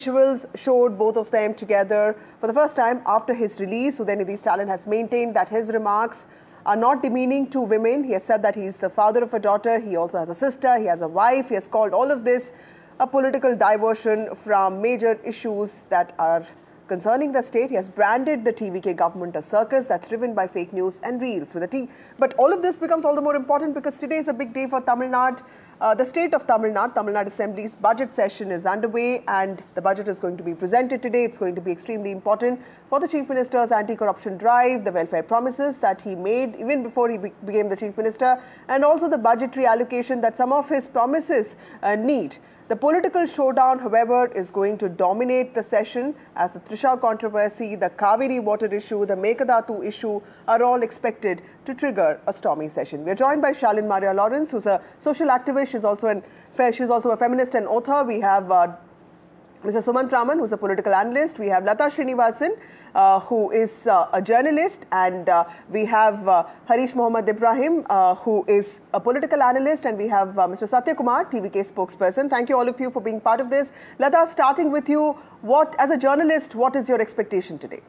Visuals showed both of them together for the first time after his release. Udayanidhi Stalin has maintained that his remarks are not demeaning to women. He has said that he's the father of a daughter. He also has a sister. He has a wife. He has called all of this a political diversion from major issues that are concerning the state. He has branded the TVK government a circus that's driven by fake news and reels with a T. But all of this becomes all the more important because today is a big day for Tamil Nadu. The state of Tamil Nadu Assembly's budget session is underway and the budget is going to be presented today. It's going to be extremely important for the Chief Minister's anti-corruption drive, the welfare promises that he made even before he became the Chief Minister, and also the budgetary allocation that some of his promises need. The political showdown, however, is going to dominate the session as the Trisha controversy, the Kaveri water issue, the Meghadatu issue are all expected to trigger a stormy session. We are joined by Shalin Maria Lawrence, who's a social activist. She's also a feminist and author. We have Mr. Sumant Raman, who's a political analyst. We have Lata Srinivasan, who is a journalist. And we have Harish Mohammad Ibrahim, who is a political analyst. And we have Mr. Satya Kumar, TVK spokesperson. Thank you all of you for being part of this. Lata, starting with you, as a journalist, what is your expectation today?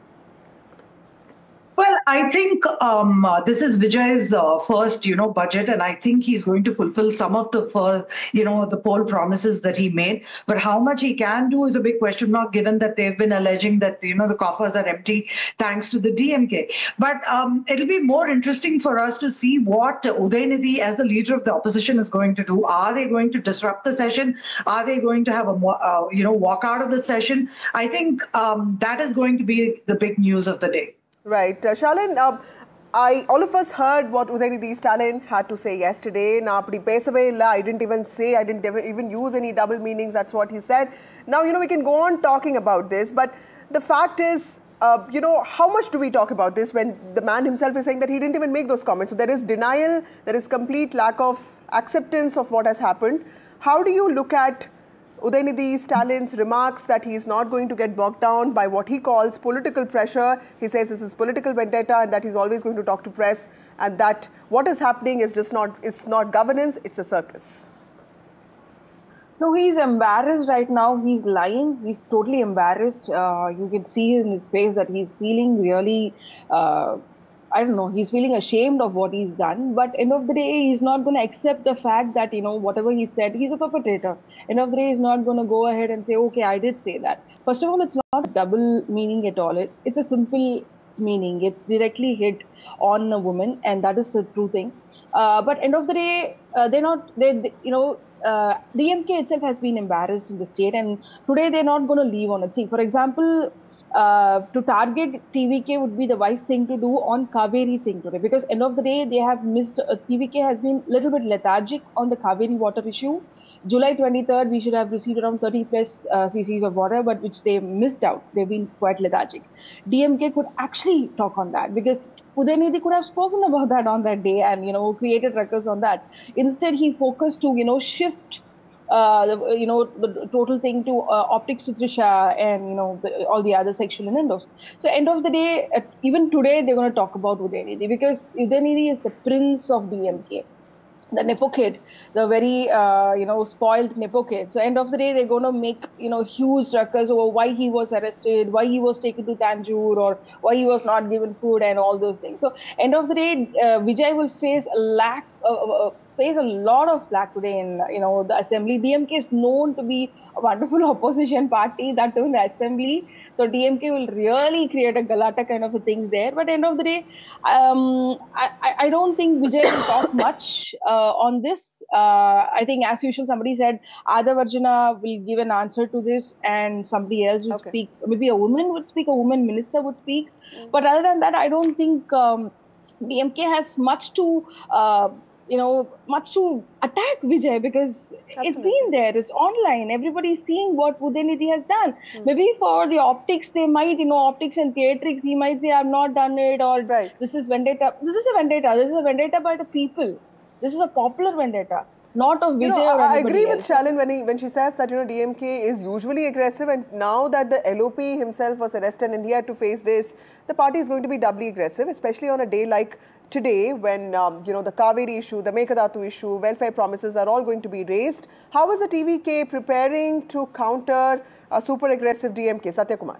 Well, I think this is Vijay's first, budget, and I think he's going to fulfill some of the, the poll promises that he made. But how much he can do is a big question mark, given that they've been alleging that, the coffers are empty thanks to the DMK. But it'll be more interesting for us to see what Udayanidhi, as the leader of the opposition, is going to do. Are they going to disrupt the session? Are they going to have a, walk out of the session? I think that is going to be the big news of the day. Right. Shalin, all of us heard what Udayanidhi Stalin had to say yesterday. I didn't even use any double meanings. That's what he said. Now, we can go on talking about this, but the fact is, how much do we talk about this when the man himself is saying that he didn't even make those comments? So there is denial, there is complete lack of acceptance of what has happened. How do you look at Udayanidhi Stalin's remarks that he is not going to get bogged down by what he calls political pressure? He says this is political vendetta and that he's always going to talk to press and that what is happening is it's not governance, it's a circus. No, he's embarrassed right now. He's lying. He's totally embarrassed. You can see in his face that he's feeling really he's feeling ashamed of what he's done. But end of the day, he's not going to accept the fact that, whatever he said, he's a perpetrator. End of the day, he's not going to go ahead and say, okay, I did say that. First of all, it's not a double meaning at all. It's a simple meaning. It's directly hit on a woman, and that is the true thing. But end of the day, DMK itself has been embarrassed in the state, and today they're not going to leave on it. See, for example, to target TVK would be the wise thing to do on Kaveri thing today, because end of the day they have missed. TVK has been a little bit lethargic on the Kaveri water issue. July 23rd, we should have received around 30 plus cc's of water, but which they missed out. They've been quite lethargic. DMK could actually talk on that because Udayanidhi could have spoken about that on that day and created records on that. Instead, he focused to shift the total thing to optics to Trisha and all the other sexual innuendos. So end of the day, even today they're going to talk about Udayanidhi because Udayanidhi is the prince of DMK, the Nepo kid, the very spoiled Nepo kid. So end of the day they're going to make huge ruckus over why he was arrested, why he was taken to Tanjore, or why he was not given food and all those things. So end of the day, Vijay will face a lot of flack today in the assembly. DMK is known to be a wonderful opposition party, that too in the assembly. So DMK will really create a galata kind of a things there. But end of the day, I don't think Vijay will talk much on this. I think as usual, somebody said Adhav Arjuna will give an answer to this and somebody else will speak. Maybe a woman would speak, a woman minister would speak. But other than that, I don't think DMK has much to attack Vijay because It's been there, it's online, everybody's seeing what Udayanidhi has done. Maybe for the optics, they might, optics and theatrics, he might say, I've not done it, or this is vendetta. This is a vendetta by the people. This is a popular vendetta. not of Vijay or I anybody agree with else. Shalin when she says that, DMK is usually aggressive, and now that the LOP himself was arrested and he had to face this, the party is going to be doubly aggressive, especially on a day like today when, the Kaveri issue, the Mekadatu issue, welfare promises are all going to be raised. How is the TVK preparing to counter a super aggressive DMK? Satya Kumar.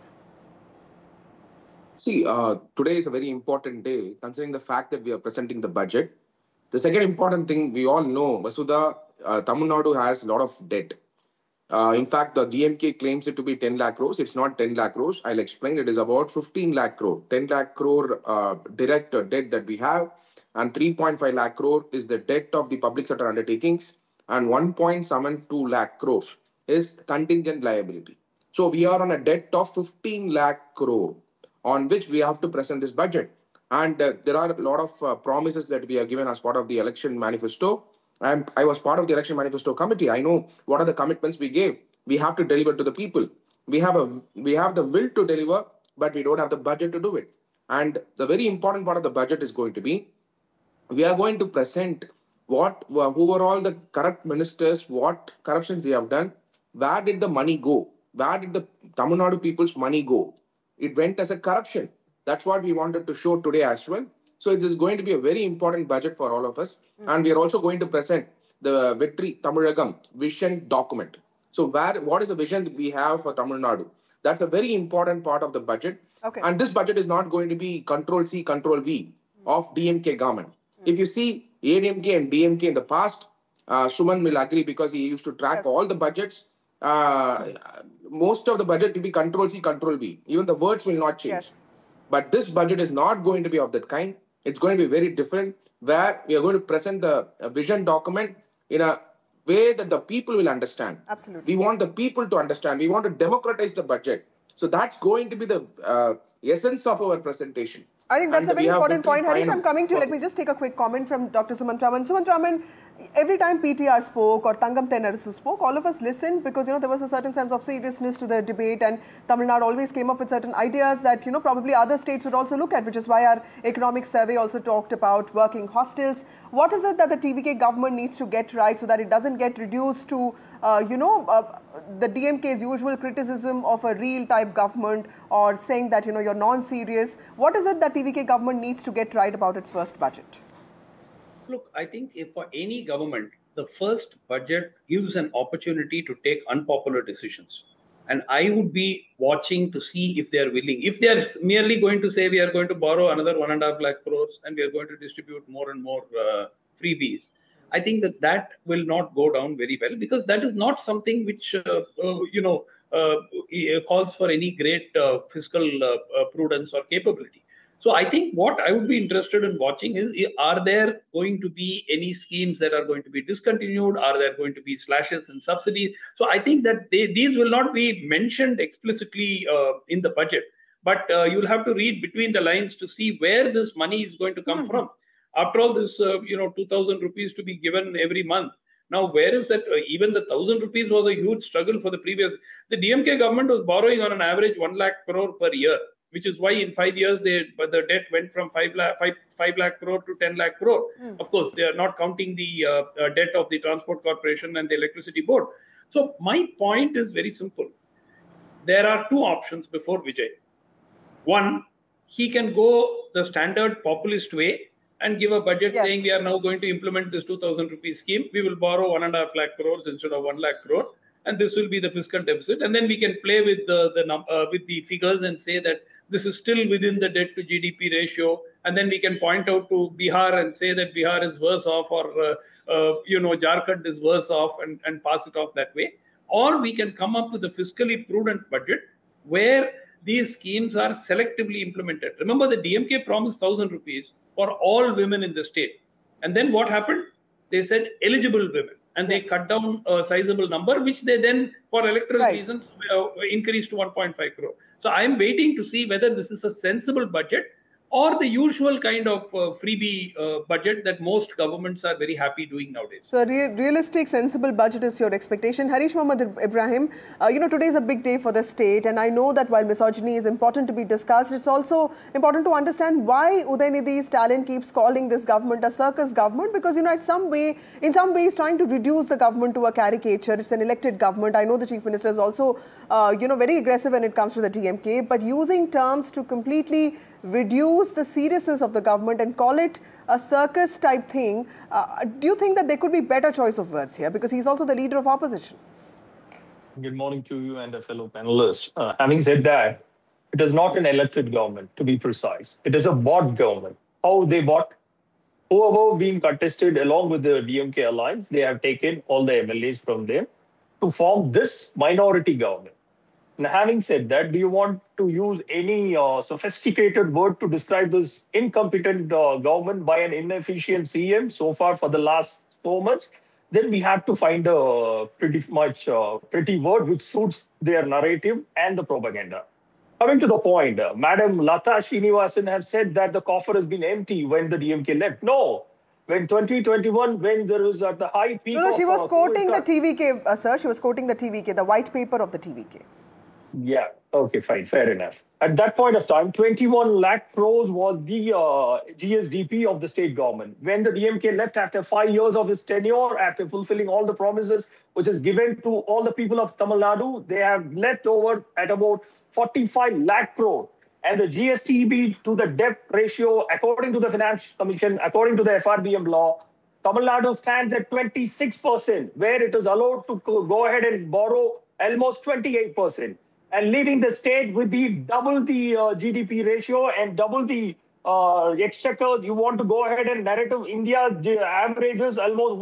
See, today is a very important day, considering the fact that we are presenting the budget. The second important thing, we all know, Vasudha, Tamil Nadu has a lot of debt. In fact, the DMK claims it to be 10 lakh crores. It's not 10 lakh crores. I'll explain. It is about 15 lakh crore. 10 lakh crore direct debt that we have, and 3.5 lakh crore is the debt of the public sector undertakings, and 1.72 lakh crores is contingent liability. So we are on a debt of 15 lakh crore on which we have to present this budget. And there are a lot of promises that we are given as part of the election manifesto. And I was part of the election manifesto committee. I know what are the commitments we gave. We have to deliver to the people. We have the will to deliver, but we don't have the budget to do it. And the very important part of the budget is going to be, we are going to present who were all the corrupt ministers, what corruptions they have done, where did the money go? Where did the Tamil Nadu people's money go? It went as a corruption. That's what we wanted to show today as well. So it is going to be a very important budget for all of us. And we are also going to present the Vetri Tamilagam vision document. So what is the vision we have for Tamil Nadu? That's a very important part of the budget. Okay. And this budget is not going to be Control-C, Control-V of DMK government. If you see ADMK and DMK in the past, Suman will agree because he used to track all the budgets. Most of the budget will be Control-C, Control-V. Even the words will not change. Yes. But this budget is not going to be of that kind. It's going to be very different, where we are going to present the vision document in a way that the people will understand. Absolutely. We want the people to understand. We want to democratize the budget. So that's going to be the essence of our presentation. I think that's a very important point. Harish, I'm coming to you. Let me just take a quick comment from Dr. Sumant Raman. Sumant Raman, every time PTR spoke or Tangam Tenarasu spoke, all of us listened because, there was a certain sense of seriousness to the debate, and Tamil Nadu always came up with certain ideas that, probably other states would also look at, which is why our economic survey also talked about working hostels. What is it that the TVK government needs to get right so that it doesn't get reduced to, the DMK's usual criticism of a real type government, or saying that, you're non-serious? What is it that TVK government needs to get right about its first budget? Look, I think if for any government, the first budget gives an opportunity to take unpopular decisions. And I would be watching to see if they are willing. If they are merely going to say we are going to borrow another 1.5 lakh crores and we are going to distribute more and more freebies, I think that will not go down very well, because that is not something which calls for any great fiscal prudence or capability. So I think what I would be interested in watching is, are there going to be any schemes that are going to be discontinued? Are there going to be slashes in subsidies? So I think that these will not be mentioned explicitly in the budget, but you'll have to read between the lines to see where this money is going to come from. After all, this 2,000 rupees to be given every month. Now, where is that? Even the 1,000 rupees was a huge struggle for the previous. The DMK government was borrowing on an average 1 lakh crore per year, which is why in 5 years the debt went from 5 lakh crore to 10 lakh crore. Of course, they are not counting the debt of the Transport Corporation and the Electricity Board. So my point is very simple. There are two options before Vijay. One, he can go the standard populist way and give a budget saying we are now going to implement this 2,000 rupee scheme. We will borrow 1.5 lakh crores instead of 1 lakh crore. And this will be the fiscal deficit. And then we can play with the figures and say that this is still within the debt to GDP ratio. And then we can point out to Bihar and say that Bihar is worse off, or, Jharkhand is worse off, and pass it off that way. Or we can come up with a fiscally prudent budget where these schemes are selectively implemented. Remember, the DMK promised 1,000 rupees for all women in the state. And then what happened? They said eligible women. And they cut down a sizable number, which they then, for electoral reasons, increased to 1.5 crore. So I'm waiting to see whether this is a sensible budget, or the usual kind of freebie budget that most governments are very happy doing nowadays. So a realistic, sensible budget is your expectation. Harish Mohammad Ibrahim, today is a big day for the state, and I know that while misogyny is important to be discussed, it's also important to understand why Udayanidhi Stalin keeps calling this government a circus government, because, in some ways trying to reduce the government to a caricature. It's an elected government. I know the Chief Minister is also, very aggressive when it comes to the DMK, but using terms to completely reduce the seriousness of the government and call it a circus type thing. Do you think that there could be better choice of words here? Because he's also the leader of opposition. Good morning to you and the fellow panelists. Having said that, it is not an elected government, to be precise. It is a bought government. How they bought? Whoever being contested along with the DMK alliance, they have taken all the MLAs from them to form this minority government. Now, having said that, do you want to use any sophisticated word to describe this incompetent government by an inefficient CM so far for the last 4 months? Then we have to find a pretty word which suits their narrative and the propaganda. Coming to the point, Madam Lata Srinivasan has said that the coffer has been empty when the DMK left. No. When 2021, when there was at the high peak No, she was quoting the TVK, sir. She was quoting the TVK, the white paper of the TVK. Yeah, okay, fine, fair enough. At that point of time, 21 lakh crores was the GSDP of the state government. When the DMK left after 5 years of its tenure, after fulfilling all the promises which is given to all the people of Tamil Nadu, they have left over at about 45 lakh crore. And the GSTB to the debt ratio, according to the Finance Commission, according to the FRBM law, Tamil Nadu stands at 26%, where it is allowed to go ahead and borrow almost 28%. And leaving the state with double the GDP ratio and double the exchequers, you want to go ahead and narrative India averages almost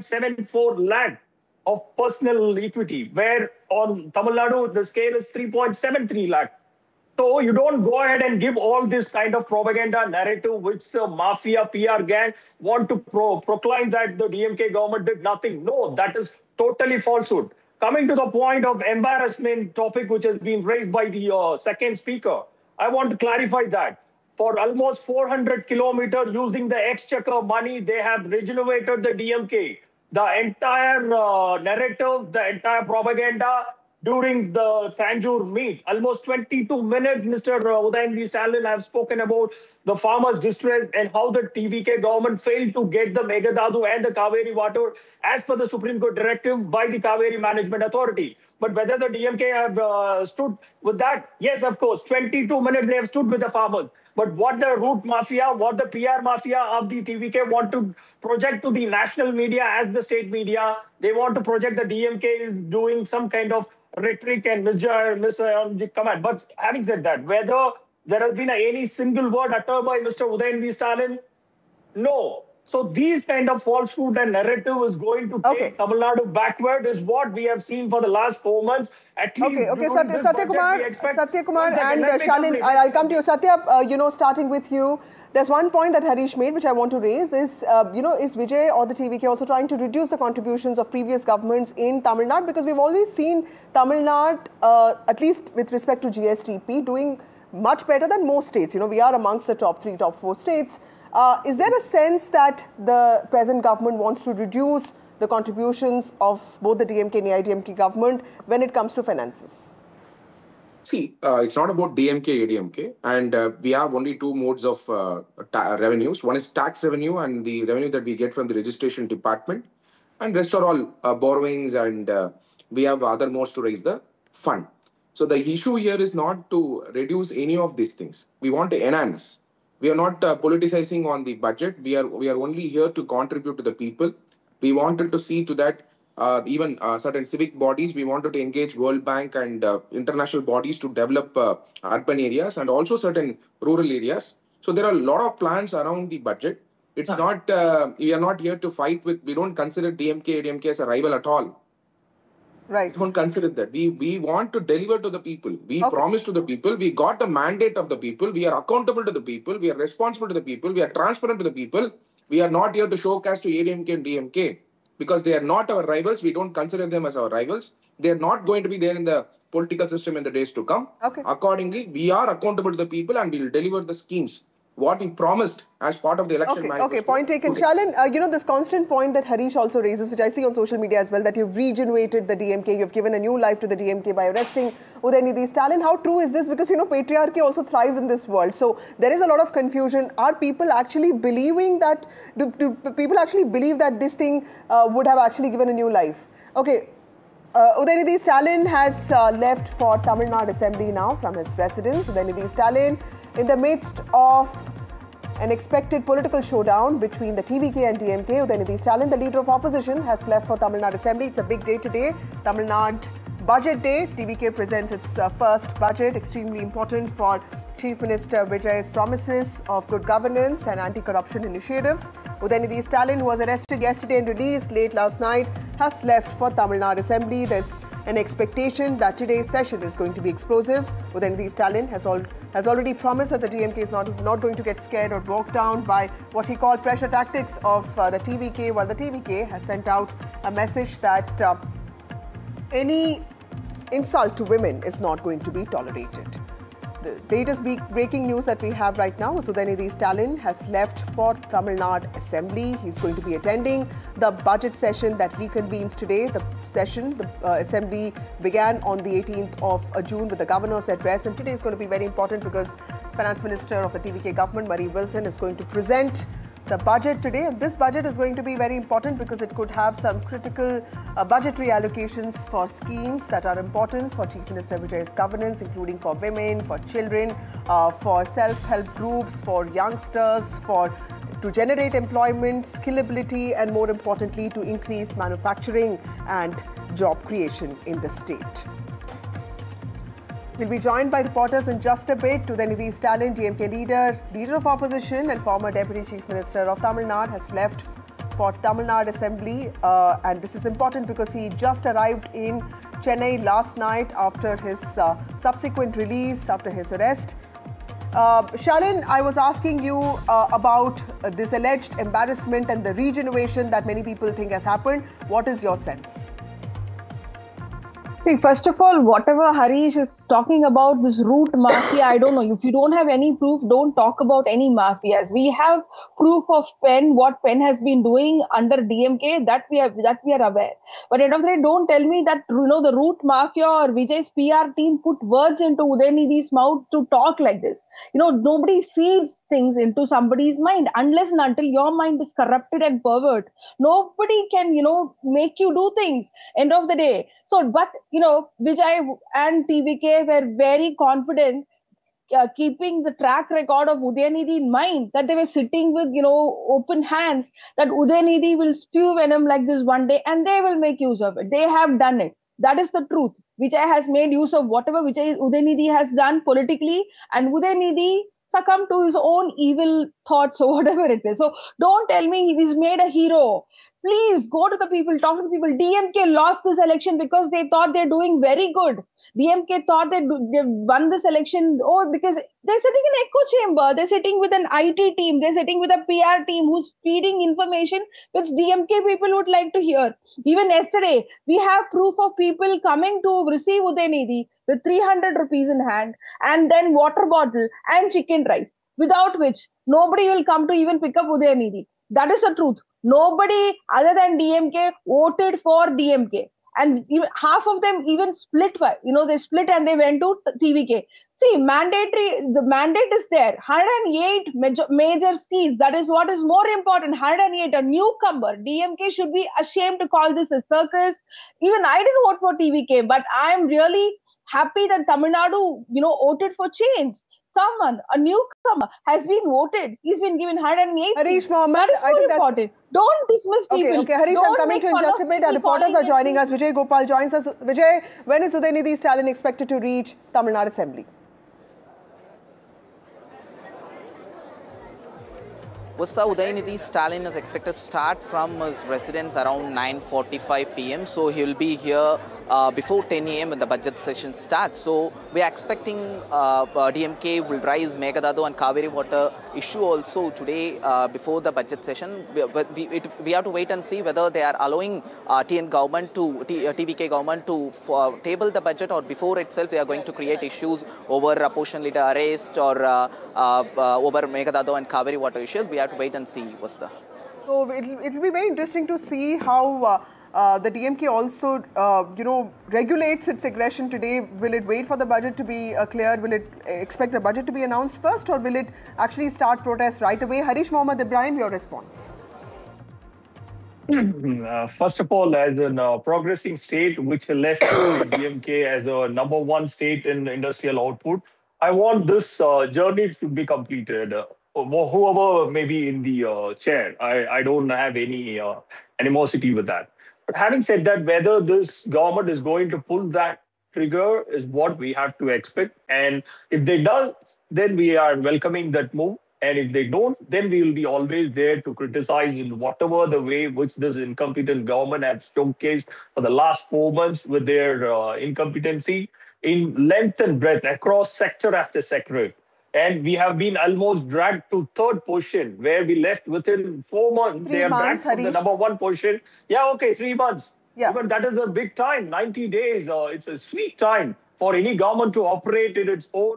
1.74 lakh of personal equity, where on Tamil Nadu, the scale is 3.73 lakh. So you don't go ahead and give all this kind of propaganda narrative, which the mafia PR gang want to proclaim that the DMK government did nothing. No, that is totally falsehood. Coming to the point of embarrassment topic, which has been raised by the second speaker, I want to clarify that. For almost 400 kilometers using the exchequer money, they have regenerated the DMK. The entire narrative, the entire propaganda during the Tanjore meet, almost 22 minutes, Mr. Udayanidhi Stalin have spoken about the farmers' distress and how the TVK government failed to get the Meghdadu and the Kaveri water as per the Supreme Court directive by the Kaveri Management Authority. But whether the DMK have stood with that, yes, of course, 22 minutes they have stood with the farmers. But what the root mafia, what the PR mafia of the TVK want to project to the national media as the state media, they want to project the DMK is doing some kind of rhetoric and comment. But having said that, whether there has been any single word uttered by Mr. Udayanidhi Stalin, no. So these kind of falsehood and narrative is going to take Tamil Nadu backward is what we have seen for the last 4 months. At least Satya Kumar and Shalin, I'll come to you. Satya, starting with you, there's one point that Harish made which I want to raise is, is Vijay or the TVK also trying to reduce the contributions of previous governments in Tamil Nadu? Because we've always seen Tamil Nadu, at least with respect to GSTP, doing much better than most states. We are amongst the top 3, top 4 states. Is there a sense that the present government wants to reduce the contributions of both the DMK and AIDMK government when it comes to finances? See, it's not about DMK, ADMK, and we have only 2 modes of revenues. One is tax revenue and the revenue that we get from the registration department, and rest are all borrowings, and we have other modes to raise the fund. So the issue here is not to reduce any of these things. We want to enhance. We are not politicizing on the budget. We are only here to contribute to the people. We wanted to see to that even certain civic bodies, we wanted to engage World Bank and international bodies to develop urban areas and also certain rural areas. So there are a lot of plans around the budget. It's not, we are not here to fight with, we don't consider DMK, ADMK as a rival at all. Right. Don't consider that. We want to deliver to the people. We promise to the people. We got the mandate of the people. We are accountable to the people. We are responsible to the people. We are transparent to the people. We are not here to showcase to ADMK and DMK because they are not our rivals. We don't consider them as our rivals. They are not going to be there in the political system in the days to come. Accordingly, we are accountable to the people and we will deliver the schemes. what we promised as part of the election manifesto. Okay, point taken. Shalin, this constant point that Harish also raises, which I see on social media as well, that you've regenerated the DMK, you've given a new life to the DMK by arresting Udayanidhi Stalin. How true is this? Because, patriarchy also thrives in this world. So there is a lot of confusion. Are people actually believing that, do people actually believe that this thing would have actually given a new life? Okay. Udayanidhi Stalin has left for Tamil Nadu Assembly now from his residence. Udayanidhi Stalin, in the midst of an expected political showdown between the TVK and DMK, Udayanidhi Stalin, the leader of opposition, has left for Tamil Nadu Assembly. It's a big day today. Tamil Nadu Budget Day. TVK presents its first budget, extremely important for Chief Minister Vijay's promises of good governance and anti-corruption initiatives. Udayanidhi Stalin, who was arrested yesterday and released late last night, has left for Tamil Nadu Assembly. There's an expectation that today's session is going to be explosive. Udayanidhi Stalin has already promised that the DMK is not going to get scared or broke down by what he called pressure tactics of the TVK, while the TVK has sent out a message that any insult to women is not going to be tolerated. The latest breaking news that we have right now is Udayanidhi Stalin has left for Tamil Nadu Assembly. He's going to be attending the budget session that reconvenes today. The assembly began on the 18th of June with the governor's address, and today is going to be very important because Finance Minister of the TVK government, Marie Wilson, is going to present the budget today. And this budget is going to be very important because it could have some critical budgetary allocations for schemes that are important for Chief Minister Vijay's governance, including for women, for children, for self-help groups, for youngsters, to generate employment, skillability, and more importantly, to increase manufacturing and job creation in the state. We'll be joined by reporters in just a bit. Udayanidhi Stalin, DMK leader of opposition and former Deputy Chief Minister of Tamil Nadu, has left for Tamil Nadu Assembly. And this is important because he just arrived in Chennai last night after his subsequent release, after his arrest. Shalin, I was asking you about this alleged embarrassment and the regeneration that many people think has happened. What is your sense? See, first of all, whatever Harish is talking about, this root mafia, I don't know. If you don't have any proof, don't talk about any mafias. We have proof of PEN, what PEN has been doing under DMK, that we are aware. But at the end of the day, don't tell me that the root mafia or Vijay's PR team put words into Udayanidhi's mouth to talk like this. Nobody feeds things into somebody's mind unless and until your mind is corrupted and pervert. Nobody can, make you do things. End of the day. So, but Vijay and TVK were very confident, keeping the track record of Udayanidhi in mind, that they were sitting with, open hands, that Udayanidhi will spew venom like this one day and they will make use of it. They have done it. That is the truth. Vijay has made use of whatever Udayanidhi has done politically, and Udayanidhi succumbed to his own evil thoughts or whatever it is. So don't tell me he's made a hero. Please go to the people, talk to the people. DMK lost this election because they thought they're doing very good. DMK thought they won this election because they're sitting in echo chamber. They're sitting with an IT team. They're sitting with a PR team who's feeding information which DMK people would like to hear. Even yesterday, we have proof of people coming to receive Udayanidhi with 300 rupees in hand and then water bottle and chicken rice, without which nobody will come to even pick up Udayanidhi. That is the truth. Nobody other than DMK voted for DMK. And even half of them even split, they split and they went to TVK. See, the mandate is there. 108 major seats. That is what is more important. 108, a newcomer. DMK should be ashamed to call this a circus. Even I didn't vote for TVK, but I am really happy that Tamil Nadu, voted for change. Someone, a newcomer, has been voted. He's been given 108. Harish Mohammed, that is more important. Don't dismiss people. Okay, Harish, I'm coming to in just a bit. Our reporters are joining us. Vijay Gopal joins us. Vijay, when is Udayanidhi Stalin expected to reach Tamil Nadu Assembly? Udayanidhi Stalin is expected to start from his residence around 9:45 p.m. So he will be here before 10 a.m. when the budget session starts. So we are expecting DMK will raise Meghalaya and Kaveri water issue also today before the budget session. We have to wait and see whether they are allowing TVK government to table the budget, or before itself they are going to create issues over opposition leader arrest or over Meghalaya and Kaveri water issues. We have to wait and see, Vasudha. So it'll be very interesting to see how the DMK also, regulates its aggression today. Will it wait for the budget to be cleared? Will it expect the budget to be announced first, or will it actually start protests right away? Harish Mohammad Ibrahim, your response. First of all, as a progressing state which left DMK as a #1 state in industrial output, I want this journey to be completed. Whoever may be in the chair, I don't have any animosity with that. But having said that, whether this government is going to pull that trigger is what we have to expect. And if they do, then we are welcoming that move. And if they don't, then we will be always there to criticize in whatever the way which this incompetent government has showcased for the last 4 months with their incompetency in length and breadth across sector after sector. And we have been almost dragged to third position, where we left within 4 months. They are dragged from the #1 position. Yeah, okay, 3 months. Yeah. But that is a big time, 90 days. It's a sweet time for any government to operate in its own.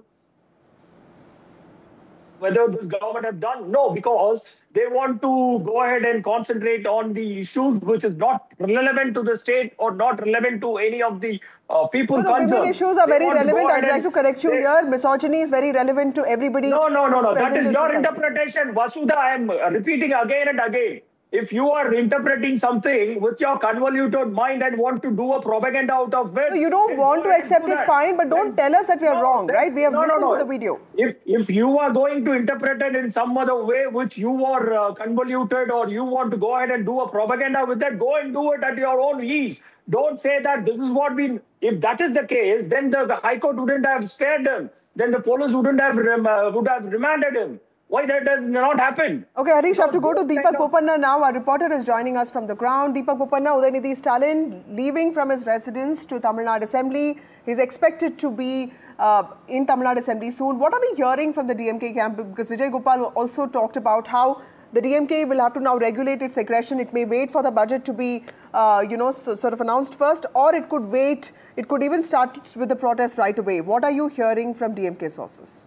Whether this government have done? No, because they want to go ahead and concentrate on the issues which is not relevant to the state or not relevant to any of the people concerned. The women issues are very relevant. I'd like to correct you here. Misogyny is very relevant to everybody. No. That is your interpretation. Vasudha, I am repeating again and again. If you are interpreting something with your convoluted mind and want to do a propaganda out of it... So you don't want to accept it, fine, but don't tell us that we are wrong, right? We have listened to the video. If you are going to interpret it in some other way which you are convoluted, or you want to go ahead and do a propaganda with that, go and do it at your own ease. Don't say that this is what we... If that is the case, then the High Court wouldn't have spared him. Then the police would have remanded him. Why that does not happen? Okay, Harish, I have to go to Deepak Bopanna now. Our reporter is joining us from the ground. Deepak Bopanna, Udayanidhi Stalin leaving from his residence to Tamil Nadu Assembly. He's expected to be in Tamil Nadu Assembly soon. What are we hearing from the DMK camp? Because Vijay Gopal also talked about how the DMK will have to now regulate its aggression. It may wait for the budget to be, sort of announced first, or it could wait. It could even start with the protest right away. What are you hearing from DMK sources?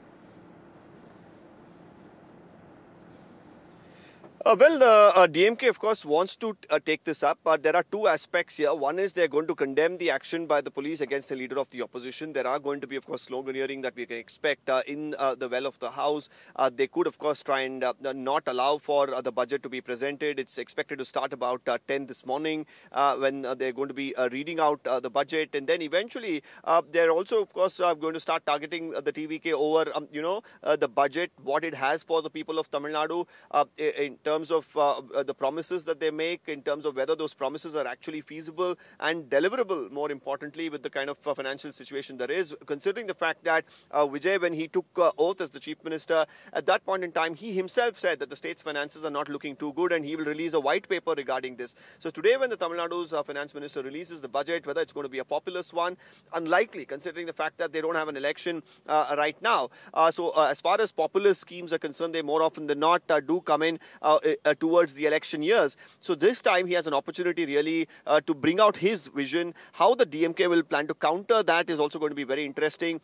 DMK, of course, wants to take this up, but there are two aspects here. One is they're going to condemn the action by the police against the leader of the opposition. There are going to be, of course, sloganeering that we can expect in the well of the House. They could, of course, try and not allow for the budget to be presented. It's expected to start about 10 this morning when they're going to be reading out the budget. And then eventually, they're also, of course, going to start targeting the TVK over, the budget, what it has for the people of Tamil Nadu in terms of the promises that they make, in terms of whether those promises are actually feasible and deliverable, more importantly, with the kind of financial situation there is, considering the fact that Vijay, when he took oath as the Chief Minister, at that point in time, he himself said that the state's finances are not looking too good and he will release a white paper regarding this. So today, when the Tamil Nadu's Finance Minister releases the budget, whether it's going to be a populist one, unlikely, considering the fact that they don't have an election right now. So as far as populist schemes are concerned, they more often than not do come in towards the election years. So this time he has an opportunity really to bring out his vision. How the DMK will plan to counter that is also going to be very interesting.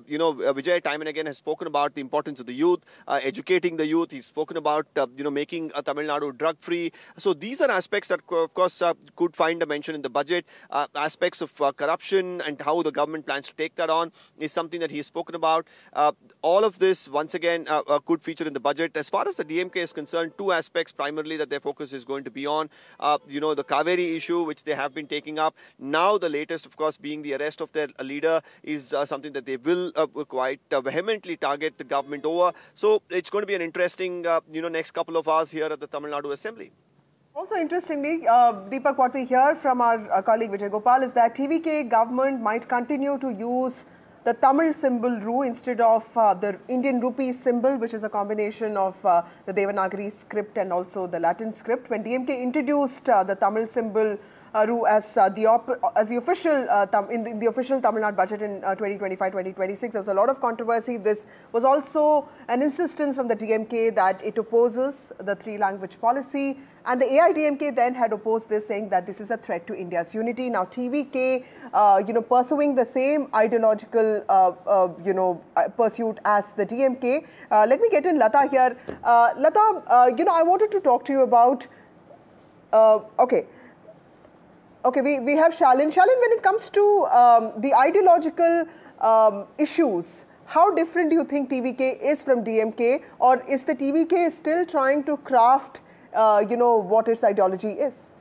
Vijay time and again has spoken about the importance of the youth, educating the youth. He's spoken about, making Tamil Nadu drug-free. So these are aspects that, of course, could find a mention in the budget. Aspects of corruption and how the government plans to take that on is something that he's spoken about. All of this, once again, could feature in the budget. As far as the DMK is concerned, two aspects primarily that their focus is going to be on. The Kaveri issue, which they have been taking up. Now the latest, of course, being the arrest of their leader is something that they will quite vehemently target the government over. So it's going to be an interesting, next couple of hours here at the Tamil Nadu Assembly. Also interestingly, Deepak, what we hear from our colleague Vijay Gopal is that TVK government might continue to use the Tamil symbol Ru instead of the Indian rupee symbol, which is a combination of the Devanagari script and also the Latin script. When DMK introduced the Tamil symbol Ru, as the official in the official Tamil Nadu budget in 2025-2026, there was a lot of controversy. This was also an insistence from the DMK that it opposes the three-language policy, and the AIDMK then had opposed this, saying that this is a threat to India's unity. Now TVK, pursuing the same ideological, pursuit as the DMK. Let me get in Lata here. Lata, I wanted to talk to you about. Okay, we have Shalin. Shalin, when it comes to the ideological issues, how different do you think TVK is from DMK, or is the TVK still trying to craft, what its ideology is?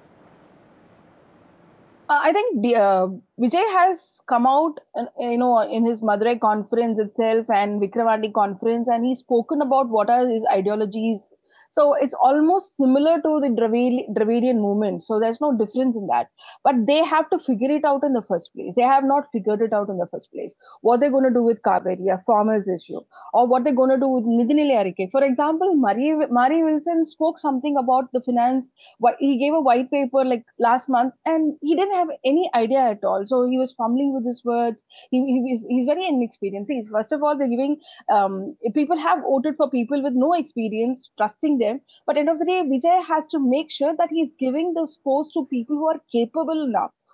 I think Vijay has come out, in his Madurai conference itself and Vikramandi conference, and he's spoken about what are his ideologies. So it's almost similar to the Dravidian movement. So there's no difference in that. But they have to figure it out in the first place. They have not figured it out in the first place. What they're going to do with Kaveri, a farmers issue, or what they're going to do with Nidhinile Arike. For example, Mari Wilson spoke something about the finance. He gave a white paper like last month, and he didn't have any idea at all. So he was fumbling with his words. He's very inexperienced. First of all, they're giving people have voted for people with no experience, trusting them, but end of the day, Vijay has to make sure that he's giving those posts to people who are capable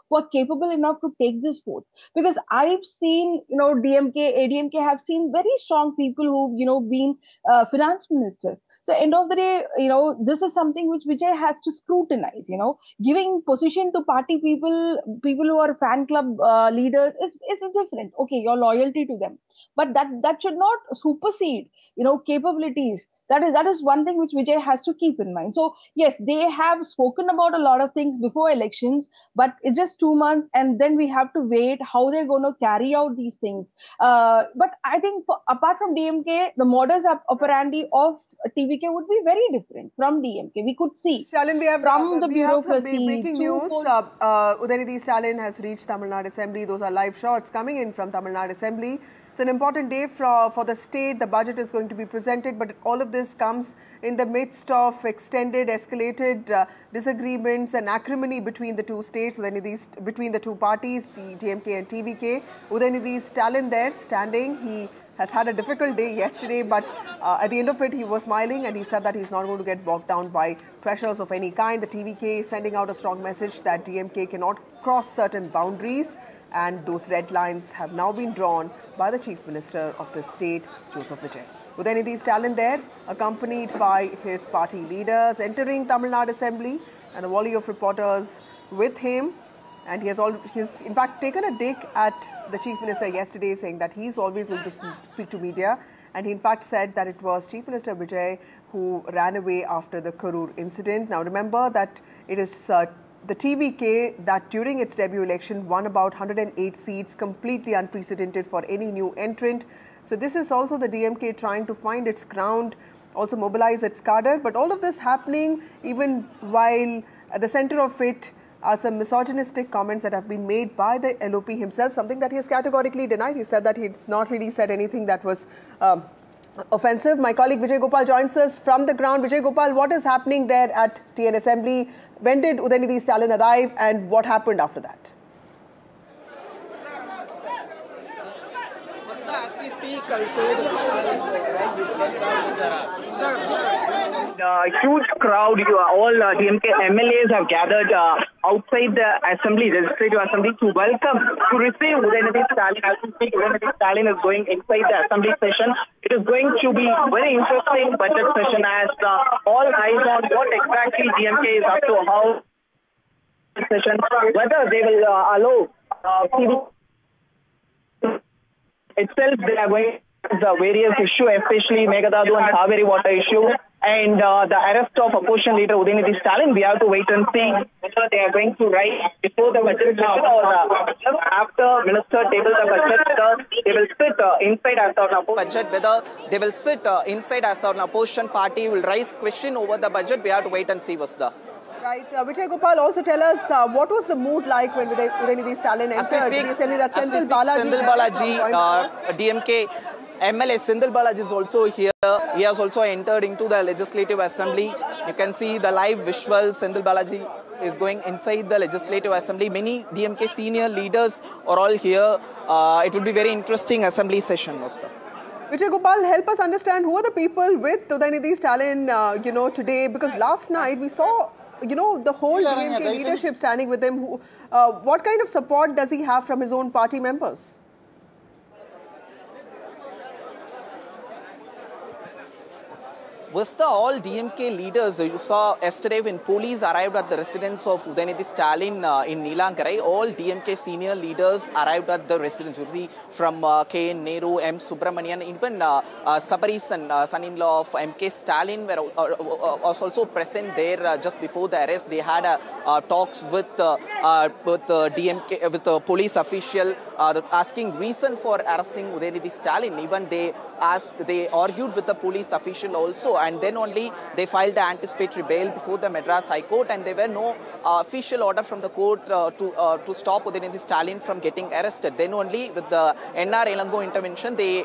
enough to take this vote. Because I've seen, DMK, ADMK have seen very strong people who've, been finance ministers. So end of the day, this is something which Vijay has to scrutinize. Giving position to party people who are fan club leaders is different. Okay, your loyalty to them, but that should not supersede, capabilities. That is one thing which Vijay has to keep in mind. So yes, they have spoken about a lot of things before elections, but it's just 2 months, and then we have to wait how they're going to carry out these things. But I think apart from DMK, the modus operandi of TVK would be very different from DMK. We could see Shalin, we have the bureaucracy. Breaking news. Udayanidhi Stalin has reached Tamil Nadu Assembly. Those are live shots coming in from Tamil Nadu Assembly. It's an important day for the state. The budget is going to be presented, but all of this comes in the midst of extended, escalated disagreements and acrimony between the two states, between the two parties, DMK and TVK. Udayanidhi Stalin there standing. He has had a difficult day yesterday, but at the end of it, he was smiling, and he said that he's not going to get bogged down by pressures of any kind. The TVK is sending out a strong message that DMK cannot cross certain boundaries, and those red lines have now been drawn by the Chief Minister of the state, Joseph Vijay. Udayanidhi Stalin there, accompanied by his party leaders, entering Tamil Nadu Assembly, and a volley of reporters with him. And he's in fact taken a dig at the Chief Minister yesterday, saying that he's always going to speak to media. And he in fact said that it was Chief Minister Vijay who ran away after the Karur incident. Now remember that it is the TVK that during its debut election won about 108 seats, completely unprecedented for any new entrant. So this is also the DMK trying to find its ground, also mobilize its cadre. But all of this happening even while at the center of it are some misogynistic comments that have been made by the LOP himself, something that he has categorically denied. He said that he's not really said anything that was offensive. My colleague Vijay Gopal joins us from the ground. Vijay Gopal, what is happening there at TN Assembly? When did Udayanidhi Stalin arrive, and what happened after that? As we speak, I'll show you the huge crowd. All DMK MLAs have gathered outside the assembly, legislative assembly, to receive Udayanidhi Stalin. As we speak, Udayanidhi Stalin is going inside the assembly session. It is going to be very interesting budget session, as all eyes on what exactly DMK is up to, how session, whether they will allow itself. They are going to the various issue, especially Meghdadu and Kaveri water issue, and the arrest of opposition leader Udayanidhi Stalin. We have to wait and see whether they are going to write before the budget session or just after Minister tables the budget. They will sit inside as an opposition budget. Whether they will sit inside as an opposition party will raise question over the budget. We have to wait and see, Vasudha. Right. Vijay Gopal, also tell us what was the mood like when Udayanidhi Stalin entered the assembly? That Senthil Balaji, DMK MLA Senthil Balaji is also here. He has also entered into the Legislative Assembly. You can see the live visuals. Senthil Balaji is going inside the Legislative Assembly. Many DMK senior leaders are all here. It will be very interesting assembly session, Musta. Vijay Gopal, help us understand who are the people with Udayanidhi Stalin, today, because last night we saw, the whole DMK leadership standing with him. What kind of support does he have from his own party members? Was all DMK leaders you saw yesterday when police arrived at the residence of Udayanidhi Stalin in Neelankarai? All DMK senior leaders arrived at the residence. You see from K. Nehru, M. Subramanian, even Sabari's son-in-law of MK Stalin was also present there just before the arrest. They had talks with DMK, with the police official asking reason for arresting Udayanidhi Stalin. Even they argued with the police official also, and then only they filed the anticipatory bail before the Madras High Court, and there were no official order from the court to stop Udayanidhi Stalin from getting arrested. Then only with the NR Elango intervention, they